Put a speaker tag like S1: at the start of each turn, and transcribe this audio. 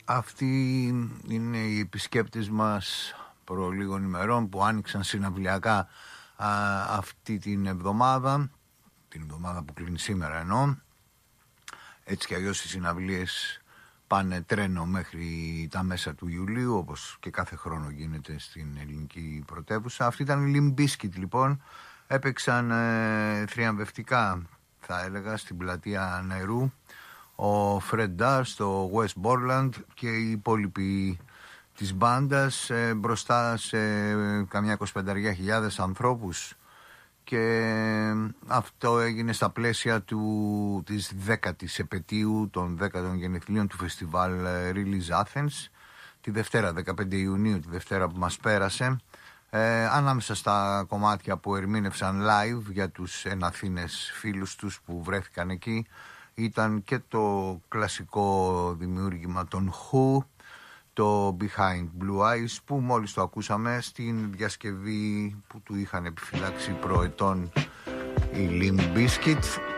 S1: Αυτοί είναι οι επισκέπτες μας προ λίγων ημερών που άνοιξαν συναυλιακά αυτή την εβδομάδα που κλείνει σήμερα εννοώ. Έτσι κι αλλιώς οι συναυλίες πάνε τρένο μέχρι τα μέσα του Ιουλίου, όπως και κάθε χρόνο γίνεται στην ελληνική πρωτεύουσα. Αυτή ήταν η Limp Bizkit λοιπόν. Έπαιξαν θριαμβευτικά θα έλεγα στην πλατεία Νερού ο Fred Durst, ο Wes Borland και οι υπόλοιποι της μπάντας μπροστά σε καμιά 25.000 ανθρώπους, και αυτό έγινε στα πλαίσια της 10ης επετείου των 10ων γενεθλίων του φεστιβάλ Release Athens τη Δευτέρα 15 Ιουνίου, τη Δευτέρα που μας πέρασε. Ανάμεσα στα κομμάτια που ερμήνευσαν live για τους εναθήνες φίλους τους που βρέθηκαν εκεί ήταν και το κλασικό δημιούργημα των Who, το Behind Blue Eyes, που μόλις το ακούσαμε στην διασκευή που του είχαν επιφυλάξει προετών οι Limp Bizkit.